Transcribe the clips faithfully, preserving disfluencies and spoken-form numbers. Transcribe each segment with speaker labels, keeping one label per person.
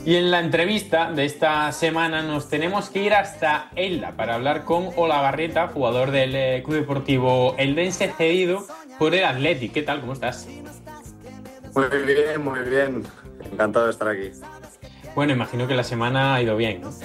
Speaker 1: Y en la entrevista de esta semana nos tenemos que ir hasta Elda para hablar con Olavarrieta, jugador del eh, Club Deportivo Eldense, cedido por el Athletic. ¿Qué tal? ¿Cómo estás?
Speaker 2: Muy bien, muy bien. Encantado de estar aquí.
Speaker 1: Bueno, imagino que la semana ha ido bien, ¿no?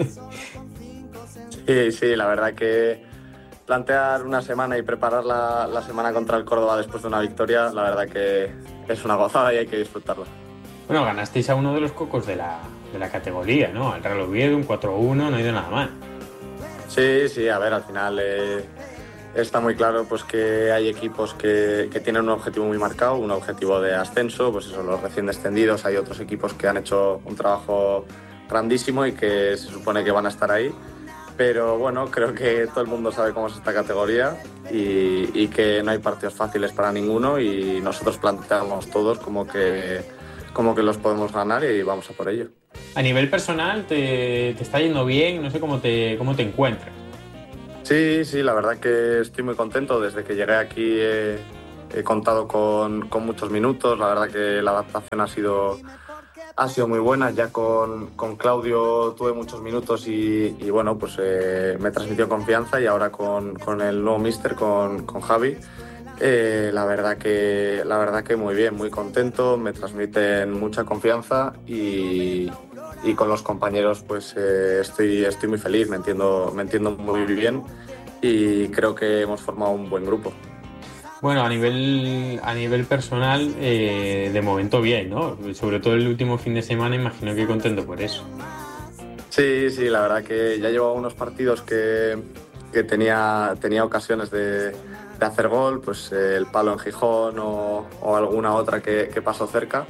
Speaker 2: Sí, sí, la verdad que plantear una semana y preparar la, la semana contra el Córdoba después de una victoria, la verdad que es una gozada y hay que disfrutarla.
Speaker 1: Bueno, ganasteis a uno de los cocos de la, de la categoría, ¿no? Al Real Oviedo, un cuatro uno, no ha ido nada mal.
Speaker 2: Sí, sí, a ver, al final eh, está muy claro pues que hay equipos que, que tienen un objetivo muy marcado, un objetivo de ascenso, pues eso, los recién descendidos, hay otros equipos que han hecho un trabajo grandísimo y que se supone que van a estar ahí. Pero bueno, creo que todo el mundo sabe cómo es esta categoría y, y que no hay partidos fáciles para ninguno y nosotros planteamos todos como que, como que los podemos ganar y vamos a por ello.
Speaker 1: A nivel personal, te, te está yendo bien, no sé cómo te, cómo te encuentras.
Speaker 2: Sí, sí, la verdad que estoy muy contento. Desde que llegué aquí he, he contado con, con muchos minutos. La verdad que la adaptación ha sido, ha sido muy buena. Ya con, con Claudio tuve muchos minutos y, y bueno, pues eh, me transmitió confianza y ahora con, con el nuevo míster, con, con Javi, eh, la verdad que la verdad que muy bien, muy contento, me transmiten mucha confianza y, y con los compañeros pues eh, estoy, estoy muy feliz, me entiendo, me entiendo muy bien y creo que hemos formado un buen grupo.
Speaker 1: Bueno, a nivel, a nivel personal, eh, de momento bien, ¿no? Sobre todo el último fin de semana, imagino que contento por eso.
Speaker 2: Sí, sí, la verdad que ya llevaba unos partidos que, que tenía, tenía ocasiones de, de hacer gol, pues eh, el palo en Gijón o, o alguna otra que, que pasó cerca,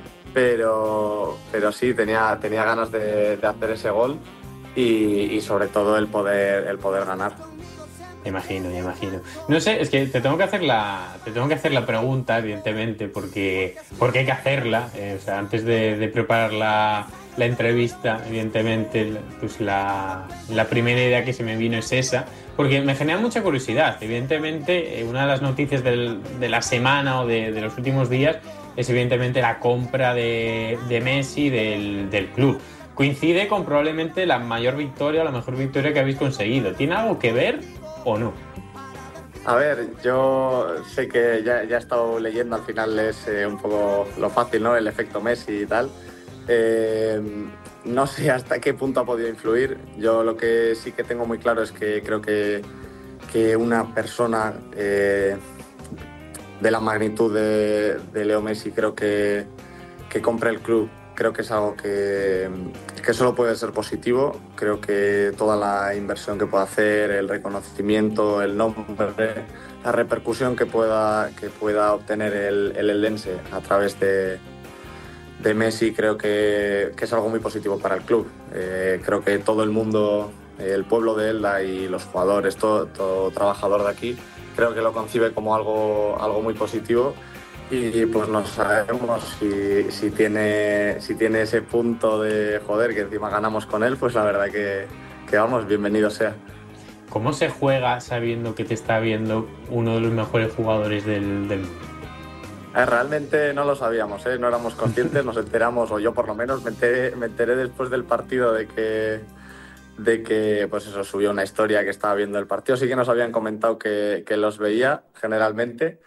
Speaker 2: pero, pero sí, tenía, tenía ganas de, de hacer ese gol y, y sobre todo el poder, el poder ganar.
Speaker 1: Me imagino, me imagino. No sé, es que te tengo que hacer la, te tengo que hacer la pregunta, evidentemente, porque, porque hay que hacerla. Eh, o sea, antes de, de preparar la, la entrevista, evidentemente, pues la, la primera idea que se me vino es esa, porque me genera mucha curiosidad. Evidentemente, eh, una de las noticias del- de la semana o de, de los últimos días es evidentemente la compra de, de Messi del, del club. Coincide con probablemente la mayor victoria o la mejor victoria que habéis conseguido. ¿Tiene algo que ver o no?
Speaker 2: A ver, yo sé que ya, ya he estado leyendo, al final es eh, un poco lo fácil, ¿no? El efecto Messi y tal. Eh, no sé hasta qué punto ha podido influir. Yo lo que sí que tengo muy claro es que creo que, que una persona eh, de la magnitud de, de Leo Messi creo que, que compre el club. Creo que es algo que, que solo puede ser positivo. Creo que toda la inversión que pueda hacer, el reconocimiento, el nombre, la repercusión que pueda, que pueda obtener el, el Eldense a través de, de Messi, creo que, que es algo muy positivo para el club. Eh, creo que todo el mundo, el pueblo de Elda y los jugadores, todo, todo trabajador de aquí, creo que lo concibe como algo, algo muy positivo y pues no sabemos si, si, tiene, si tiene ese punto de joder que encima ganamos con él, pues la verdad que, que vamos, bienvenido sea.
Speaker 1: ¿Cómo se juega sabiendo que te está viendo uno de los mejores jugadores del, del mundo?
Speaker 2: Eh, Realmente no lo sabíamos, ¿eh? No éramos conscientes, nos enteramos, o yo por lo menos me enteré, me enteré después del partido de que, de que pues eso, subió una historia que estaba viendo el partido. Sí que nos habían comentado que, que los veía generalmente,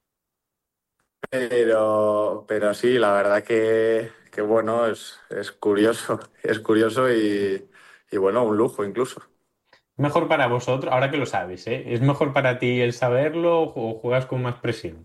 Speaker 2: pero, pero sí, la verdad que, que bueno, es, es curioso, es curioso y, y bueno, un lujo incluso.
Speaker 1: Mejor para vosotros, ahora que lo sabes, ¿eh? ¿Es mejor para ti el saberlo o juegas con más presión?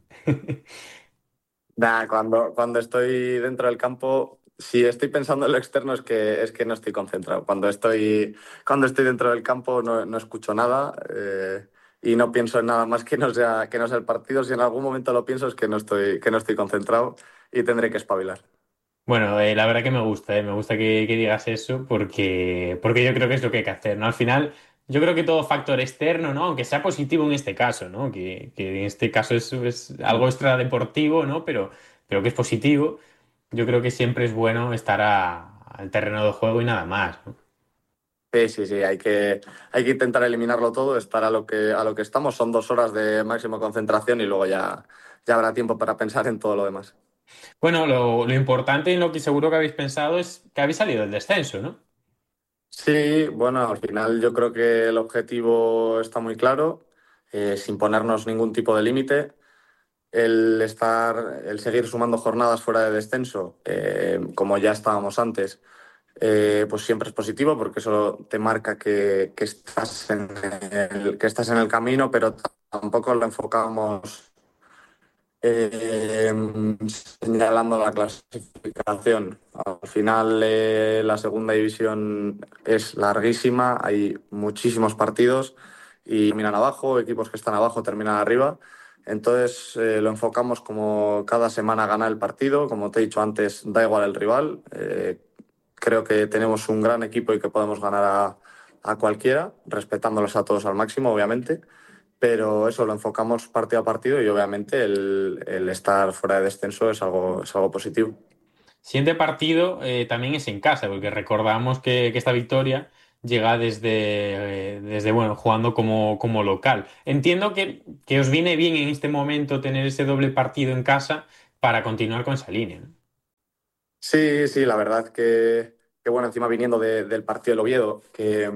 Speaker 2: Nah, cuando, cuando estoy dentro del campo, si estoy pensando en lo externo es que, es que no estoy concentrado. Cuando estoy, cuando estoy dentro del campo no, no escucho nada eh, y no pienso en nada más que no sea, que no sea el partido. Si en algún momento lo pienso es que no estoy, que no estoy concentrado y tendré que espabilar.
Speaker 1: Bueno, eh, la verdad que me gusta, eh, me gusta que, que digas eso porque, porque yo creo que es lo que hay que hacer, ¿no? Al final, yo creo que todo factor externo, ¿no? Aunque sea positivo en este caso, ¿no? Que, que en este caso es, es algo extradeportivo, ¿no? Pero, pero que es positivo. Yo creo que siempre es bueno estar a- al terreno de juego y nada más, ¿no?
Speaker 2: Sí, sí, sí, hay que, hay que intentar eliminarlo todo, estar a lo que, a lo que estamos. Son dos horas de máxima concentración y luego ya, ya habrá tiempo para pensar en todo lo demás.
Speaker 1: Bueno, lo, lo importante y lo que seguro que habéis pensado es que habéis salido del descenso, ¿no?
Speaker 2: Sí, bueno, al final yo creo que el objetivo está muy claro, eh, sin ponernos ningún tipo de límite. El estar, el seguir sumando jornadas fuera de descenso, eh, como ya estábamos antes, eh, pues siempre es positivo porque eso te marca que, que estás en el, que estás en el camino, pero tampoco lo enfocamos eh, señalando la clasificación. Al final, eh, la segunda división es larguísima, hay muchísimos partidos y terminan abajo, equipos que están abajo terminan arriba. Entonces, eh, lo enfocamos como cada semana gana el partido. Como te he dicho antes, da igual el rival. Eh, creo que tenemos un gran equipo y que podemos ganar a, a cualquiera, respetándolos a todos al máximo, obviamente, pero eso lo enfocamos partido a partido y obviamente el, el estar fuera de descenso es algo, es algo positivo.
Speaker 1: Siguiente partido eh, también es en casa, porque recordamos que, que esta victoria llega desde, eh, desde bueno, jugando como, como local. Entiendo que, que os viene bien en este momento tener ese doble partido en casa para continuar con esa línea, ¿no?
Speaker 2: Sí, sí, la verdad que, que bueno, encima viniendo de- del partido del Oviedo, que,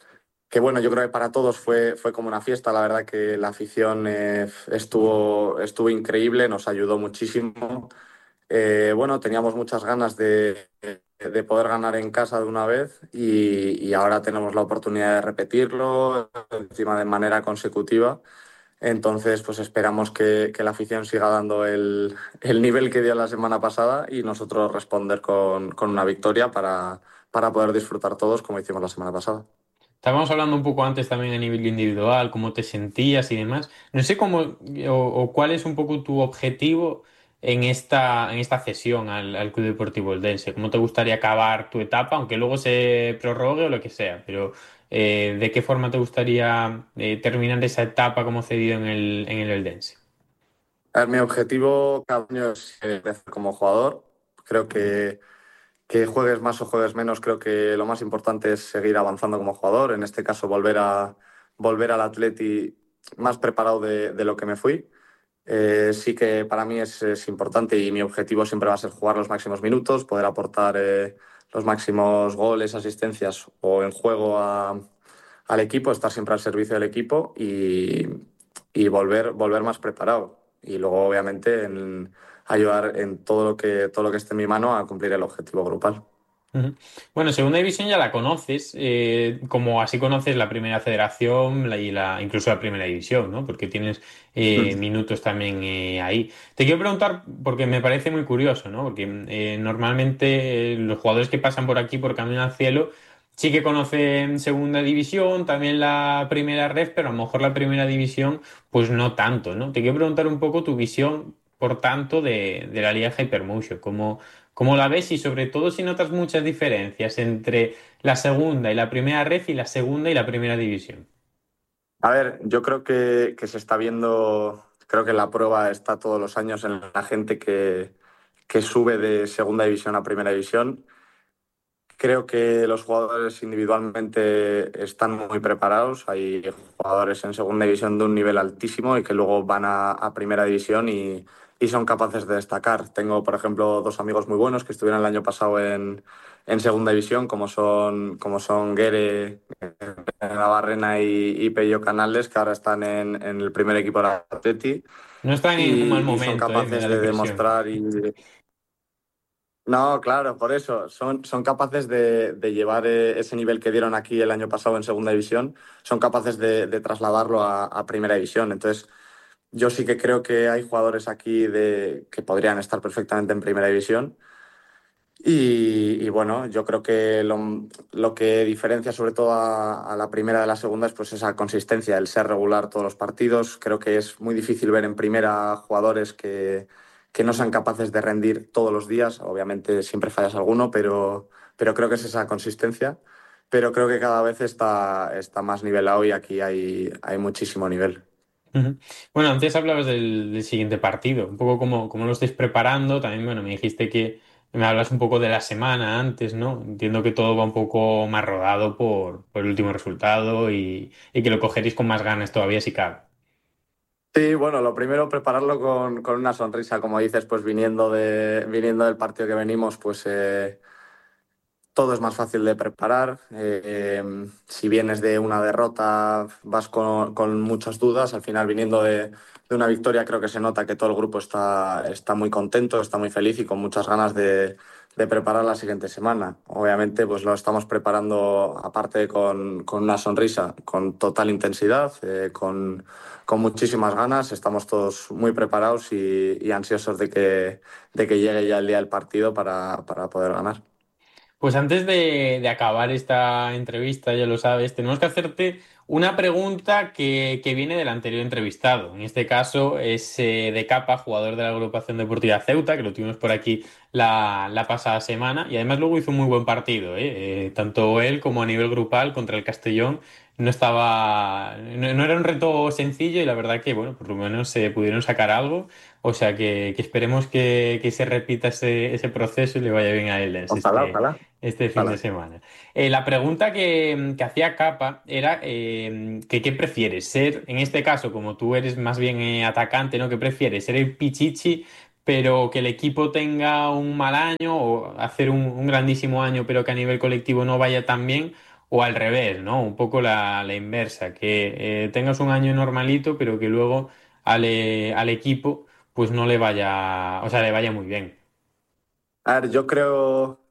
Speaker 2: que bueno, yo creo que para todos fue, fue como una fiesta, la verdad que la afición eh, estuvo, estuvo increíble, nos ayudó muchísimo. Eh, bueno, teníamos muchas ganas de, de poder ganar en casa de una vez y, y ahora tenemos la oportunidad de repetirlo encima de manera consecutiva. Entonces, pues esperamos que, que la afición siga dando el, el nivel que dio la semana pasada y nosotros responder con, con una victoria para, para poder disfrutar todos como hicimos la semana pasada.
Speaker 1: Estábamos hablando un poco antes también a nivel individual, cómo te sentías y demás. No sé cómo o, o cuál es un poco tu objetivo en esta, en esta cesión al, al Club Deportivo Eldense. ¿Cómo te gustaría acabar tu etapa, aunque luego se prorrogue o lo que sea? Pero eh, ¿de qué forma te gustaría eh, terminar esa etapa como cedido en el, en el Eldense?
Speaker 2: A ver, mi objetivo cada año es eh, crecer como jugador. Creo que que juegues más o juegues menos, creo que lo más importante es seguir avanzando como jugador. En este caso, volver a volver al Atleti más preparado de, de lo que me fui. Eh, sí que para mí es, es importante y mi objetivo siempre va a ser jugar los máximos minutos, poder aportar eh, los máximos goles, asistencias o en juego a- al equipo, estar siempre al servicio del equipo y, y volver, volver más preparado. Y luego, obviamente, en ayudar en todo lo que, todo lo que esté en mi mano a cumplir el objetivo grupal.
Speaker 1: Ujú. Bueno, segunda división ya la conoces, eh, como así conoces la primera federación la- y la, incluso la primera división, ¿no? Porque tienes eh, minutos también eh, ahí. Te quiero preguntar, porque me parece muy curioso, ¿no? Porque eh, normalmente eh, los jugadores que pasan por aquí, por Camino al Cielo, sí que conocen segunda división, también la primera ref, pero a lo mejor la primera división, pues no tanto, ¿no? Te quiero preguntar un poco tu visión, por tanto, de, de la Liga Hypermotion, cómo ¿cómo la ves? Y sobre todo si notas muchas diferencias entre la segunda y la primera ref y la segunda y la primera división.
Speaker 2: A ver, yo creo que, que se está viendo, creo que la prueba está todos los años en la gente que, que sube de segunda división a primera división. Creo que los jugadores individualmente están muy preparados. Hay jugadores en segunda división de un nivel altísimo y que luego van a, a primera división y, y son capaces de destacar. Tengo, por ejemplo, dos amigos muy buenos que estuvieron el año pasado en, en segunda división, como son, como son Guere Navarrena y, y Pello Canales, que ahora están en, en el primer equipo de la Atleti
Speaker 1: No están en un mal
Speaker 2: y, y son
Speaker 1: momento, eh, me
Speaker 2: capaces
Speaker 1: da la
Speaker 2: de
Speaker 1: impresión.
Speaker 2: demostrar y, no, claro, por eso. Son, son capaces de, de llevar eh, ese nivel que dieron aquí el año pasado en Segunda División, son capaces de, de trasladarlo a, a Primera División. Entonces, yo sí que creo que hay jugadores aquí de, que podrían estar perfectamente en Primera División. Y, y bueno, yo creo que lo, lo que diferencia sobre todo a, a la primera de la segunda es pues esa consistencia, el ser regular todos los partidos. Creo que es muy difícil ver en primera jugadores que, que no sean capaces de rendir todos los días. Obviamente siempre fallas alguno, pero, pero creo que es esa consistencia. Pero creo que cada vez está, está más nivelado y aquí hay, hay muchísimo nivel.
Speaker 1: Ujú. Bueno, antes hablabas del, del siguiente partido, un poco cómo, cómo lo estáis preparando. También, bueno, me dijiste que me hablas un poco de la semana antes, ¿no? Entiendo que todo va un poco más rodado por, por el último resultado y, y que lo cogeréis con más ganas todavía si cabe.
Speaker 2: Sí, bueno, lo primero prepararlo con, con una sonrisa, como dices, pues viniendo de, viniendo del partido que venimos, pues eh, todo es más fácil de preparar. Eh, eh, si vienes de una derrota, vas con, con muchas dudas. Al final, viniendo de, de una victoria, creo que se nota que todo el grupo está, está muy contento, está muy feliz y con muchas ganas de, de preparar la siguiente semana. Obviamente, pues lo estamos preparando, aparte con, con una sonrisa, con total intensidad, eh, con, con muchísimas ganas. Estamos todos muy preparados y, y ansiosos de que, de que llegue ya el día del partido para, para poder ganar.
Speaker 1: Pues antes de, de acabar esta entrevista, ya lo sabes, tenemos que hacerte una pregunta que, que viene del anterior entrevistado. En este caso es eh, de Capa, jugador de la agrupación deportiva Ceuta, que lo tuvimos por aquí la, la pasada semana. Y además luego hizo un muy buen partido, ¿eh? Eh, tanto él como a nivel grupal contra el Castellón. No estaba, no, no era un reto sencillo y la verdad que, bueno, por lo menos se pudieron sacar algo. O sea que, que esperemos que, que se repita ese, ese proceso y le vaya bien a él
Speaker 2: Ojalá,
Speaker 1: este,
Speaker 2: ojalá.
Speaker 1: este fin de
Speaker 2: Ojalá.
Speaker 1: semana. Eh, la pregunta que, que hacía Capa era eh, que qué prefieres, ser, en este caso, como tú eres más bien eh, atacante, ¿no? ¿Qué prefieres? ¿Ser el Pichichi, pero que el equipo tenga un mal año, o hacer un, un grandísimo año, pero que a nivel colectivo no vaya tan bien? O al revés, ¿no? Un poco la, la inversa, que eh, tengas un año normalito, pero que luego al, eh, al equipo pues no le vaya, o sea, le vaya muy bien.
Speaker 2: A ver, yo creo.